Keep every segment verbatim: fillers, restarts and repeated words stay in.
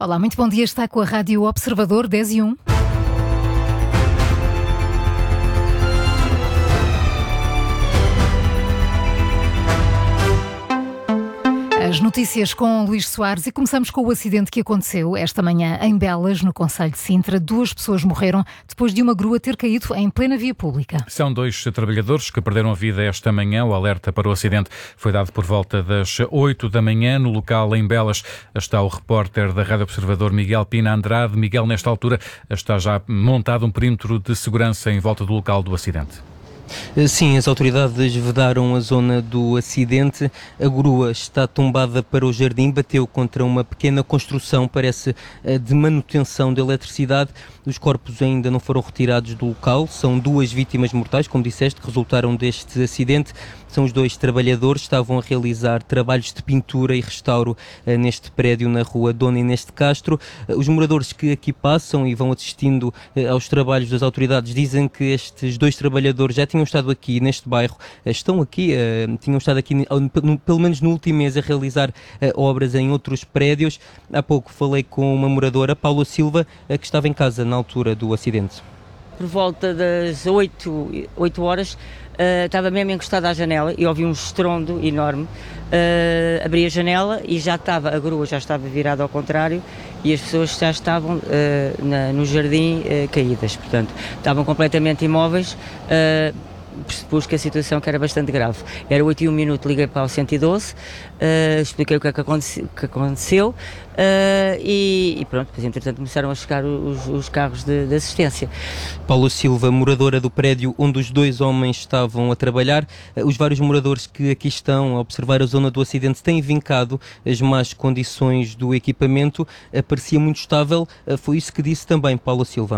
Olá, muito bom dia. Está com a Rádio Observador dez e um. As notícias com Luís Soares e começamos com o acidente que aconteceu esta manhã em Belas, no concelho de Sintra. Duas pessoas morreram depois de uma grua ter caído em plena via pública. São dois trabalhadores que perderam a vida esta manhã. O alerta para o acidente foi dado por volta das oito da manhã. No local em Belas está o repórter da Rádio Observador Miguel Pina Andrade. Miguel, nesta altura está já montado um perímetro de segurança em volta do local do acidente. Sim, as autoridades vedaram a zona do acidente. A grua está tombada para o jardim, bateu contra uma pequena construção, parece de manutenção de eletricidade. Os corpos ainda não foram retirados do local. São duas vítimas mortais, como disseste, que resultaram deste acidente. São os dois trabalhadores, estavam a realizar trabalhos de pintura e restauro uh, neste prédio na rua Dona Inês de Castro. Uh, os moradores que aqui passam e vão assistindo uh, aos trabalhos das autoridades dizem que estes dois trabalhadores já tinham estado aqui neste bairro, uh, estão aqui, uh, tinham estado aqui uh, pelo menos no último mês a realizar uh, obras em outros prédios. Há pouco falei com uma moradora, Paula Silva, uh, que estava em casa na altura do acidente. Por volta das oito horas, uh, estava mesmo encostada à janela e ouvi um estrondo enorme. Uh, abri a janela e já estava, a grua já estava virada ao contrário e as pessoas já estavam uh, na, no jardim uh, caídas, portanto, estavam completamente imóveis. Uh, Pressupus que a situação que era bastante grave. Era oito e um minuto, liguei para o cento e doze, uh, expliquei o que é que aconteceu, que aconteceu uh, e, e pronto, depois entretanto começaram a chegar os, os carros de, de assistência. Paula Silva, moradora do prédio onde os dois homens estavam a trabalhar. Uh, os vários moradores que aqui estão a observar a zona do acidente têm vincado as más condições do equipamento, uh, parecia muito estável, uh, foi isso que disse também Paula Silva.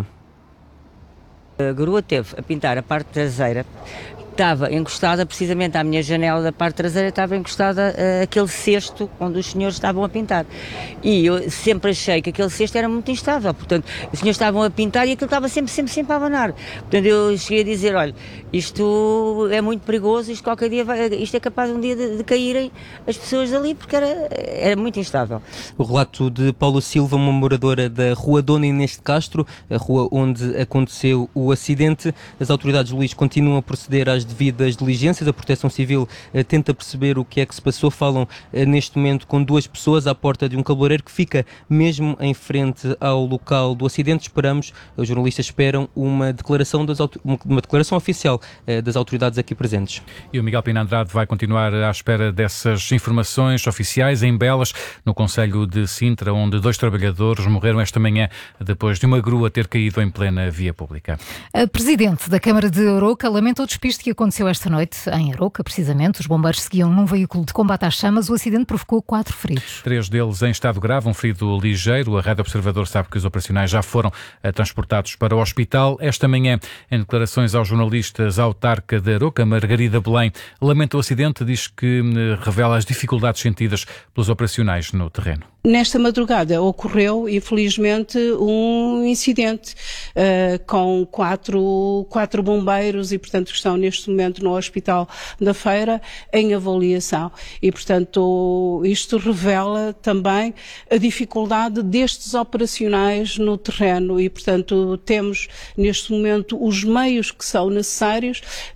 A grua teve a pintar a parte traseira, estava encostada precisamente à minha janela da parte traseira, estava encostada uh, aquele cesto onde os senhores estavam a pintar. E eu sempre achei que aquele cesto era muito instável, portanto, os senhores estavam a pintar e aquilo estava sempre, sempre, sempre a abanar. Portanto, eu cheguei a dizer, olha, isto é muito perigoso, isto qualquer dia vai, isto é capaz um dia de, de caírem as pessoas ali, porque era, era muito instável. O relato de Paula Silva, uma moradora da rua Dona Inês de Castro, a rua onde aconteceu o acidente. As autoridades, Luís, continuam a proceder às devidas diligências. A Proteção Civil uh, tenta perceber o que é que se passou. Falam uh, neste momento com duas pessoas à porta de um cabeleireiro que fica mesmo em frente ao local do acidente. Esperamos, os jornalistas esperam uma declaração, das, uma, uma declaração oficial uh, das autoridades aqui presentes. E o Miguel Pina Andrade vai continuar à espera dessas informações oficiais em Belas, no concelho de Sintra, onde dois trabalhadores morreram esta manhã depois de uma grua ter caído em plena via pública. A Presidente da Câmara de Arouca lamenta o despiste que aconteceu esta noite em Arouca, precisamente. Os bombeiros seguiam num veículo de combate às chamas. O acidente provocou quatro feridos. Três deles em estado grave, um ferido ligeiro. A Rádio Observador sabe que os operacionais já foram uh, transportados para o hospital. Esta manhã, em declarações aos jornalistas, a autarca de Arouca, Margarida Belém, lamenta o acidente, diz que uh, revela as dificuldades sentidas pelos operacionais no terreno. Nesta madrugada ocorreu, infelizmente, um incidente uh, com quatro, quatro bombeiros e, portanto, estão neste momento no Hospital da Feira em avaliação. E, portanto, isto revela também a dificuldade destes operacionais no terreno e, portanto, temos neste momento os meios que são necessários,